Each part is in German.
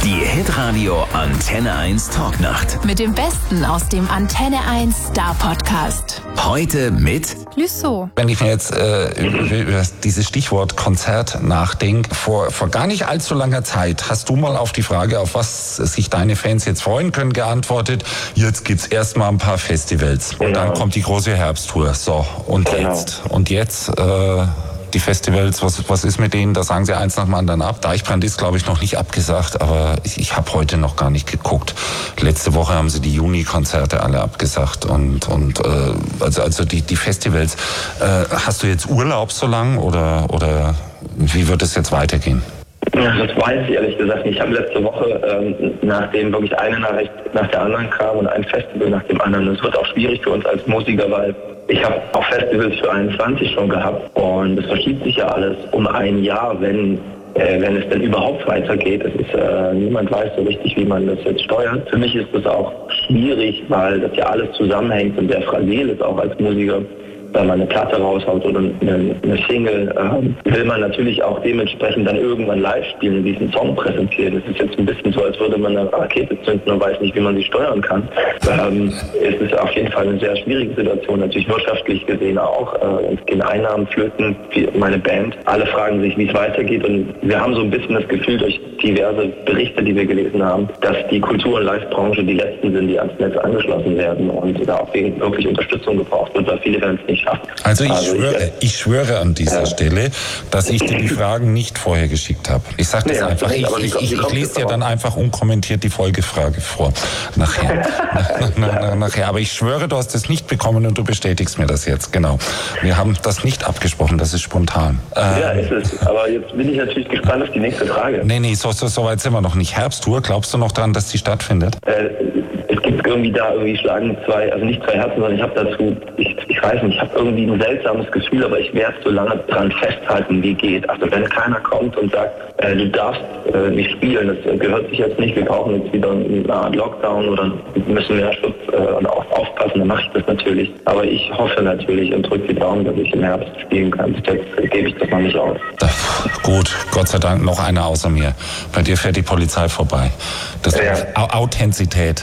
Die Hitradio Antenne 1 Talknacht. Mit dem Besten aus dem Antenne 1 Star Podcast. Heute mit Lüssow. Wenn ich mir jetzt über dieses Stichwort Konzert nachdenke, vor gar nicht allzu langer Zeit hast du mal auf die Frage, auf was sich deine Fans jetzt freuen können, geantwortet, jetzt gibt's erstmal ein paar Festivals. Und dann kommt die große Herbsttour. So, und jetzt die Festivals, was ist mit denen? Da sagen sie eins nach dem anderen ab. Deichbrand ist, glaube ich, noch nicht abgesagt, aber ich habe heute noch gar nicht geguckt. Letzte Woche haben sie die Juni-Konzerte alle abgesagt also die Festivals. Hast du jetzt Urlaub so lang oder wie wird es jetzt weitergehen? Ja, das weiß ich ehrlich gesagt nicht. Ich habe letzte Woche, nachdem wirklich eine Nachricht nach der anderen kam und ein Festival nach dem anderen, es wird auch schwierig für uns als Musiker, weil ich habe auch Festivals für 21 schon gehabt und es verschiebt sich ja alles um ein Jahr, wenn es denn überhaupt weitergeht. Niemand weiß so richtig, wie man das jetzt steuert. Für mich ist das auch schwierig, weil das ja alles zusammenhängt und sehr fragil ist, auch als Musiker. Wenn man eine Platte raushaut oder eine Single, will man natürlich auch dementsprechend dann irgendwann live spielen und diesen Song präsentieren. Es ist jetzt ein bisschen so, als würde man eine Rakete zünden und weiß nicht, wie man sie steuern kann. Es ist auf jeden Fall eine sehr schwierige Situation, natürlich wirtschaftlich gesehen auch. Es gehen Einnahmen flöten, meine Band. Alle fragen sich, wie es weitergeht, und wir haben so ein bisschen das Gefühl durch diverse Berichte, die wir gelesen haben, dass die Kultur- und Live-Branche die letzten sind, die ans Netz angeschlossen werden und da auch wirklich Unterstützung gebraucht wird, weil viele werden es nicht schaffen. Also ich schwöre an dieser Stelle, dass ich dir die Fragen nicht vorher geschickt habe. Ich sage das einfach. Ich lese dir dann einfach unkommentiert die Folgefrage vor. Nachher. Aber ich schwöre, du hast es nicht bekommen und du bestätigst mir das jetzt. Genau. Wir haben das nicht abgesprochen, das ist spontan. Ja, ist es. Aber jetzt bin ich natürlich gespannt auf die nächste Frage. Nee, so weit sind wir noch nicht. Herbsttour, glaubst du noch daran, dass die stattfindet? Es gibt irgendwie schlagen nicht zwei Herzen, sondern ich habe dazu, ich weiß nicht, ich habe irgendwie ein seltsames Gefühl, aber ich werde so lange dran festhalten, wie geht. Also wenn keiner kommt und sagt, du darfst nicht spielen, das gehört sich jetzt nicht, wir brauchen jetzt wieder eine Art Lockdown oder müssen mehr Schutz und auch aufpassen, dann mache ich das natürlich. Aber ich hoffe natürlich und drücke die Daumen, dass ich im Herbst spielen kann. Jetzt gebe ich das noch nicht auf. Gut, Gott sei Dank noch einer außer mir. Bei dir fährt die Polizei vorbei. Das ist Authentizität.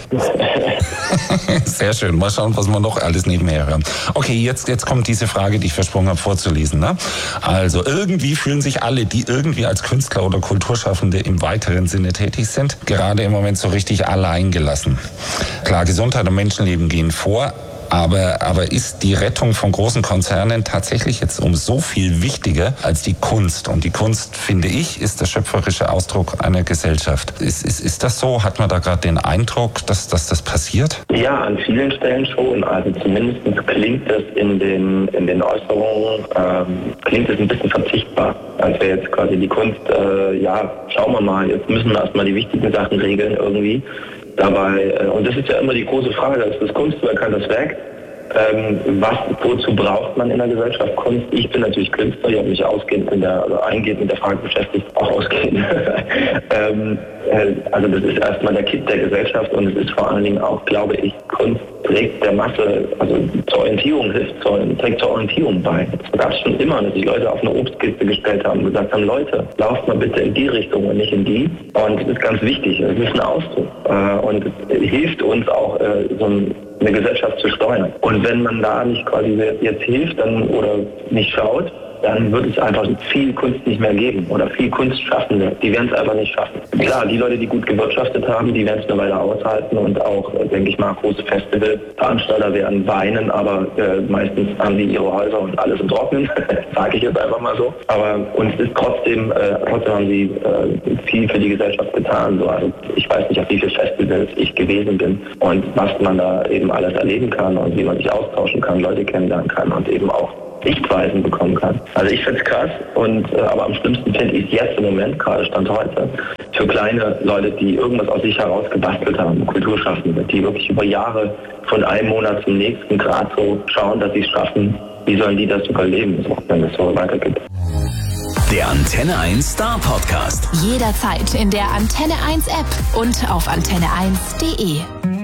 Sehr schön. Mal schauen, was wir noch alles nebenher haben. Okay, jetzt kommt diese Frage, die ich versprochen habe vorzulesen. Ne? Also irgendwie fühlen sich alle, die irgendwie als Künstler oder Kulturschaffende im weiteren Sinne tätig sind, gerade im Moment so richtig alleingelassen. Klar, Gesundheit und Menschenleben gehen vor. Aber ist die Rettung von großen Konzernen tatsächlich jetzt um so viel wichtiger als die Kunst? Und die Kunst, finde ich, ist der schöpferische Ausdruck einer Gesellschaft. Ist das so? Hat man da gerade den Eindruck, dass das passiert? Ja, an vielen Stellen schon. Also zumindest klingt es in den Äußerungen, klingt es ein bisschen verzichtbar. Als wäre jetzt quasi die Kunst, schauen wir mal, jetzt müssen wir erstmal die wichtigen Sachen regeln irgendwie. Dabei, und das ist ja immer die große Frage, ist das Kunstwerk, kann das weg? Wozu braucht man in der Gesellschaft Kunst? Ich bin natürlich Künstler, ich habe mich eingehend mit der Frage beschäftigt, auch ausgehend. Also das ist erstmal der Kitt der Gesellschaft und es ist vor allen Dingen auch, glaube ich, Kunst trägt der Masse, also zur Orientierung trägt zur Orientierung bei. Das gab es schon immer, dass sich Leute auf eine Obstkiste gestellt haben und gesagt haben, Leute, lauft mal bitte in die Richtung und nicht in die. Und das ist ganz wichtig, das ist ein Ausdruck. Und es hilft uns auch, eine Gesellschaft zu steuern. Und wenn man da nicht quasi jetzt hilft oder nicht schaut, dann wird es einfach viel Kunst nicht mehr geben oder viel Kunstschaffende, die werden es einfach nicht schaffen. Klar, die Leute, die gut gewirtschaftet haben, die werden es eine Weile aushalten und auch, denke ich mal, große Festivalveranstalter werden weinen, aber meistens haben sie ihre Häuser und alles im Trocknen, sage ich jetzt einfach mal so. Aber uns ist trotzdem haben sie viel für die Gesellschaft getan. So. Also ich weiß nicht, auf wie viele Festivals ich gewesen bin und was man da eben alles erleben kann und wie man sich austauschen kann, Leute kennenlernen kann und eben auch Sichtweisen bekommen kann. Also ich finde es krass, aber am schlimmsten finde ich es jetzt im Moment, gerade Stand heute, für kleine Leute, die irgendwas aus sich heraus gebastelt haben, Kulturschaffende, die wirklich über Jahre von einem Monat zum nächsten gerade so schauen, dass sie es schaffen. Wie sollen die das überleben, wenn es so weitergeht? Der Antenne 1 Star Podcast. Jederzeit in der Antenne 1 App und auf antenne1.de.